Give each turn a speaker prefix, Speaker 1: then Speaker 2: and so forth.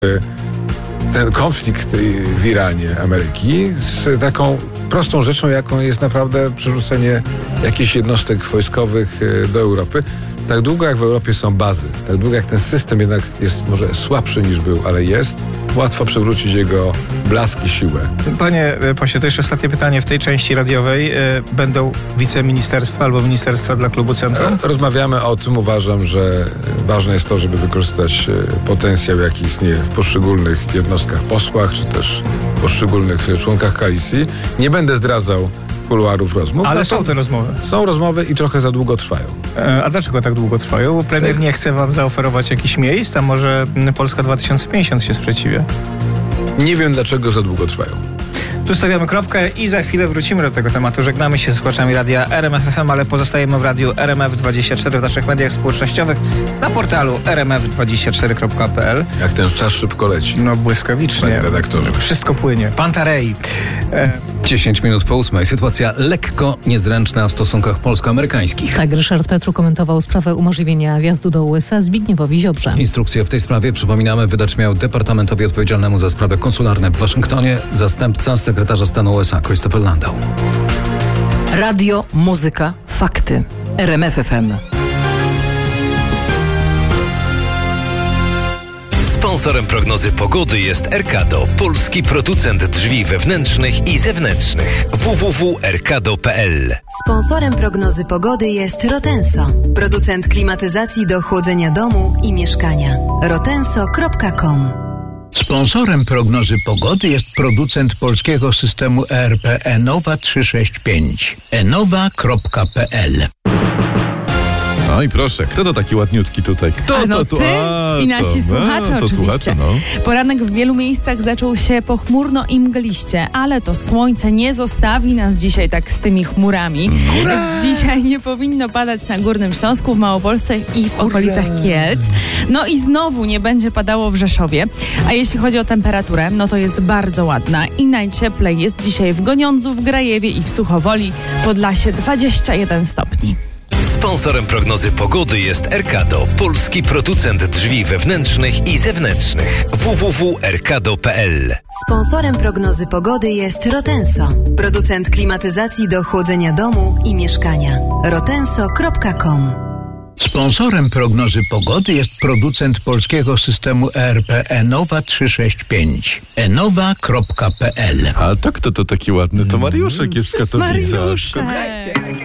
Speaker 1: ten konflikt w Iranie Ameryki z taką prostą rzeczą, jaką jest naprawdę przerzucenie jakichś jednostek wojskowych do Europy. Tak długo jak w Europie są bazy, tak długo jak ten system jednak jest może słabszy niż był, ale jest, łatwo przywrócić jego blask i siłę.
Speaker 2: Panie pośle, to jeszcze ostatnie pytanie. W tej części radiowej będą wiceministerstwa albo ministerstwa dla klubu Centrum?
Speaker 1: Rozmawiamy o tym. Uważam, że ważne jest to, żeby wykorzystać potencjał, jaki istnieje w poszczególnych jednostkach, posłach, czy też w poszczególnych członkach koalicji. Nie będę zdradzał kuluarów rozmów.
Speaker 2: Ale są te rozmowy.
Speaker 1: Są rozmowy i trochę za długo trwają.
Speaker 2: A dlaczego tak długo trwają? Premier nie chce wam zaoferować jakichś miejsc, a może Polska 2050 się sprzeciwia?
Speaker 1: Nie wiem, dlaczego za długo trwają.
Speaker 2: Tu stawiamy kropkę i za chwilę wrócimy do tego tematu. Żegnamy się z słuchaczami radia RMF FM, ale pozostajemy w radiu RMF24 w naszych mediach społecznościowych, na portalu rmf24.pl.
Speaker 1: Jak ten czas szybko leci.
Speaker 2: No błyskawicznie.
Speaker 1: Panie redaktorze.
Speaker 2: Wszystko płynie. Pantarei.
Speaker 3: 10 minut po 8. Sytuacja lekko niezręczna w stosunkach polsko-amerykańskich.
Speaker 4: Tak, Ryszard Petru komentował sprawę umożliwienia wjazdu do USA Zbigniewowi Ziobrze.
Speaker 3: Instrukcję w tej sprawie, przypominamy, wydać miał Departamentowi Odpowiedzialnemu za sprawy konsularne w Waszyngtonie zastępca sekretarza stanu USA Christopher Landau.
Speaker 5: Radio, muzyka, fakty. RMF FM.
Speaker 6: Sponsorem prognozy pogody jest Erkado, polski producent drzwi wewnętrznych i zewnętrznych. www.erkado.pl.
Speaker 7: Sponsorem prognozy pogody jest Rotenso, producent klimatyzacji do chłodzenia domu i mieszkania. rotenso.com.
Speaker 8: Sponsorem prognozy pogody jest producent polskiego systemu ERP Enowa 365. enowa.pl.
Speaker 9: No i proszę, kto to taki ładniutki tutaj? Kto to tu?
Speaker 10: I nasi słuchacze oczywiście.
Speaker 9: Słuchacze, no.
Speaker 10: Poranek w wielu miejscach zaczął się pochmurno i mgliście, ale to słońce nie zostawi nas dzisiaj tak z tymi chmurami. Dzisiaj nie powinno padać na Górnym Śląsku, w Małopolsce i w okolicach Kielc. No i znowu nie będzie padało w Rzeszowie. A jeśli chodzi o temperaturę, no to jest bardzo ładna i najcieplej jest dzisiaj w Goniądzu, w Grajewie i w Suchowoli, Podlasie 21 stopni.
Speaker 6: Sponsorem prognozy pogody jest Erkado, polski producent drzwi wewnętrznych i zewnętrznych. www.erkado.pl.
Speaker 7: Sponsorem prognozy pogody jest Rotenso, producent klimatyzacji do chłodzenia domu i mieszkania. rotenso.com.
Speaker 8: Sponsorem prognozy pogody jest producent polskiego systemu ERP Enowa 365. enowa.pl.
Speaker 9: A to kto to taki ładny? To Mariuszek jest w Katowicach.
Speaker 10: Mariuszek.